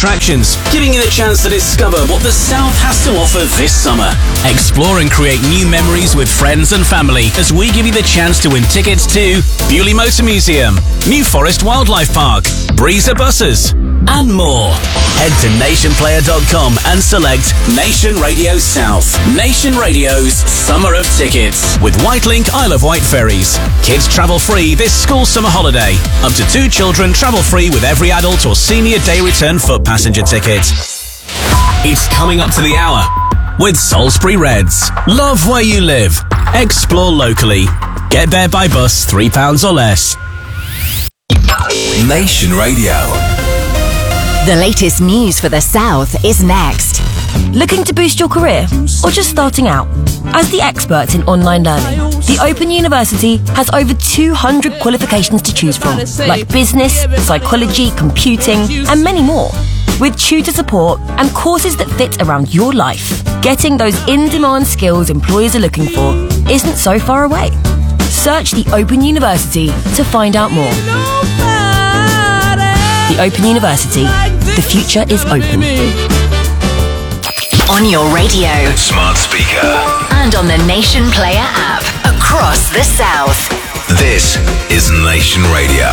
attractions, giving you the chance to discover what the South has to offer this summer. Explore and create new memories with friends and family as we give you the chance to win tickets to Bewley Motor Museum, New Forest Wildlife Park, Breezer Buses, and more. Head to nationplayer.com and select Nation Radio South. Nation Radio's Summer of Tickets with Whitelink Isle of Wight ferries. Kids travel free this school summer holiday. Up to 2 children travel free with every adult or senior day return foot passenger ticket. It's coming up to the hour with Salisbury Reds. Love where you live. Explore locally. Get there by bus, £3 or less. Nation Radio. The latest news for the South is next. Looking to boost your career or just starting out? As the experts in online learning, the Open University has over 200 qualifications to choose from, like business, psychology, computing, and many more. With tutor support and courses that fit around your life, getting those in-demand skills employers are looking for isn't so far away. Search the Open University to find out more. The Open University. The future is open. On your radio, Smart speaker. and on the Nation Player app across the South. This is Nation Radio.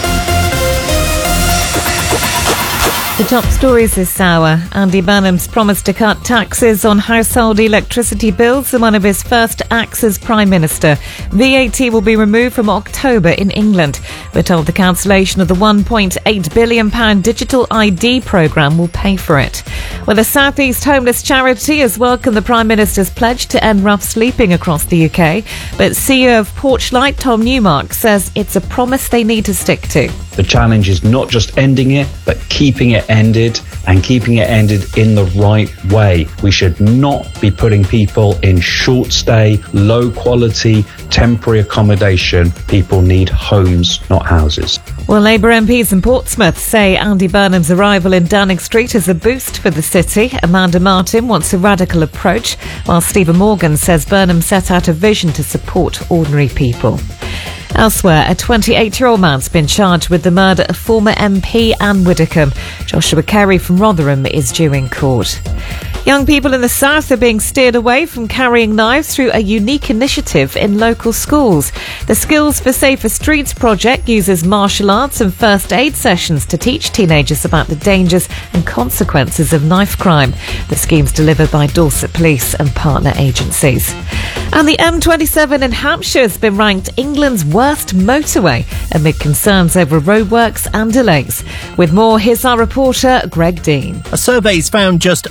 The top stories this hour. Andy Burnham's promised to cut taxes on household electricity bills in one of his first acts as Prime Minister. VAT will be removed from October in England. We're told the cancellation of the £1.8 billion digital ID programme will pay for it. Well, the South East Homeless Charity has welcomed the Prime Minister's pledge to end rough sleeping across the UK. But CEO of Porchlight, Tom Newmark, says it's a promise they need to stick to. The challenge is not just ending it, but keeping it ended, and keeping it ended in the right way. We should not be putting people in short stay, low quality, temporary accommodation. People need homes, not houses. Well, Labour MPs in Portsmouth say Andy Burnham's arrival in Downing Street is a boost for the city. Amanda Martin wants a radical approach, while Stephen Morgan says Burnham set out a vision to support ordinary people. Elsewhere, a 28-year-old man's been charged with the murder of former MP Anne Widdecombe. Joshua Carey from Rotherham is due in court. Young people in the South are being steered away from carrying knives through a unique initiative in local schools. The Skills for Safer Streets project uses martial arts and first aid sessions to teach teenagers about the dangers and consequences of knife crime. The scheme's delivered by Dorset Police and partner agencies. And the M27 in Hampshire has been ranked England's worst motorway amid concerns over roadworks and delays. With more, here's our reporter Greg Dean. A survey's found just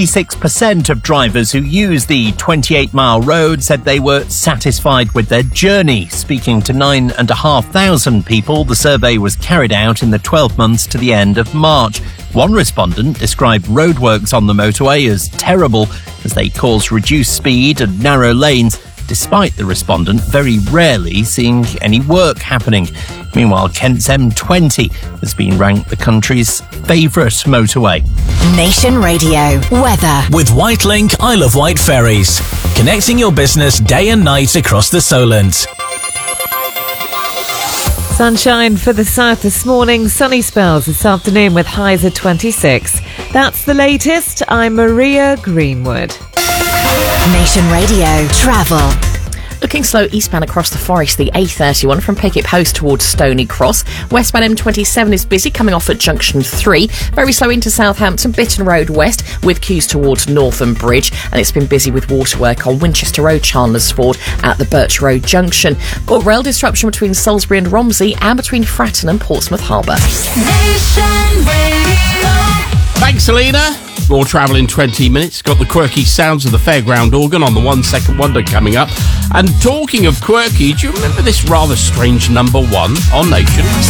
56% of drivers who use the 28-mile road said they were satisfied with their journey. Speaking to 9,500 people, the survey was carried out in the 12 months to the end of March. One respondent described roadworks on the motorway as terrible as they cause reduced speed and narrow lanes, despite the respondent very rarely seeing any work happening. Meanwhile, Kent's M20 has been ranked the country's favourite motorway. Nation Radio. Weather. With Whitelink Isle of Wight ferries, connecting your business day and night across the Solent. Sunshine for the south this morning, sunny spells this afternoon with highs at 26. That's the latest. I'm Maria Greenwood. Nation Radio. Travel. Looking slow eastbound across the Forest, the A31 from Picket Post towards Stony Cross. Westbound M27 is busy coming off at Junction 3. Very slow into Southampton, Bitton Road West with queues towards Northern Bridge. And it's been busy with waterwork on Winchester Road, Chandler's Ford at the Birch Road Junction. Got rail disruption between Salisbury and Romsey and between Fratton and Portsmouth Harbour. Thanks, Selena. More travel in 20 minutes. Got the quirky sounds of the fairground organ on the 1 Second Wonder coming up. And talking of quirky, do you remember this rather strange number one on Nation?